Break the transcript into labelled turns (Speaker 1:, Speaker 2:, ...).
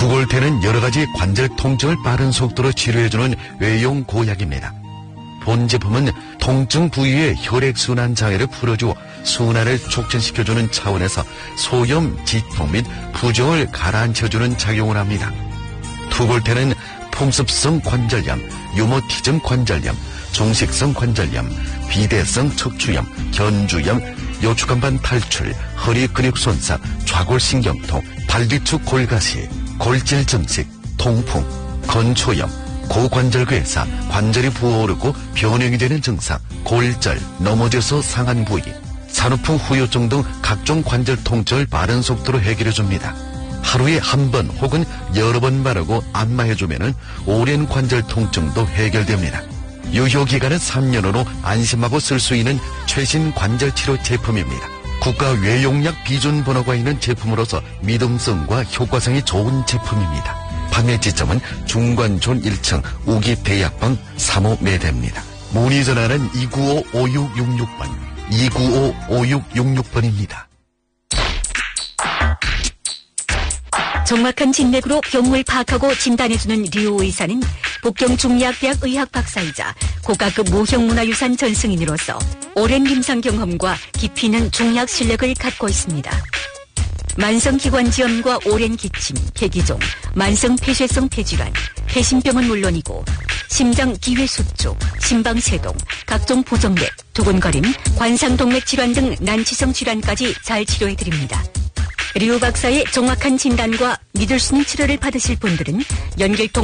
Speaker 1: 투골테는 여러 가지 관절 통증을 빠른 속도로 치료해주는 외용 고약입니다. 본 제품은 통증 부위의 혈액순환 장애를 풀어주고 순환을 촉진시켜주는 차원에서 소염, 지통 및 부종을 가라앉혀주는 작용을 합니다. 투골테는 풍습성 관절염, 유모티즘 관절염, 종식성 관절염, 비대성 척추염, 견주염, 요추간반 탈출, 허리 근육 손상, 좌골신경통, 발뒤축 골가시, 골질 증식, 통풍, 건초염, 고관절괴사, 관절이 부어오르고 변형이 되는 증상, 골절, 넘어져서 상한 부위, 산후풍 후유증 등 각종 관절 통증을 빠른 속도로 해결해줍니다. 하루에 한 번 혹은 여러 번 바르고 안마해주면 오랜 관절 통증도 해결됩니다. 유효기간은 3년으로 안심하고 쓸 수 있는 최신 관절치료 제품입니다. 국가 외용약 비준 번호가 있는 제품으로서 믿음성과 효과성이 좋은 제품입니다. 판매 지점은 중관촌 1층 우기대약방 3호 매대입니다. 문의 전화는 295-5666번, 295-5666번입니다.
Speaker 2: 정확한 진맥으로 병을 파악하고 진단해주는 류 의사는 복경중의학대학 의학 박사이자 고가급 무형문화유산 전승인으로서 오랜 임상 경험과 깊이 있는 중의학 실력을 갖고 있습니다. 만성기관지염과 오랜 기침, 폐기종, 만성폐쇄성 폐질환, 폐심병은 물론이고 심장기회수축, 심방세동, 각종 부정맥, 두근거림, 관상동맥 질환 등 난치성 질환까지 잘 치료해드립니다. 류 박사의 정확한 진단과 믿을 수 있는 치료를 받으실 분들은 연결통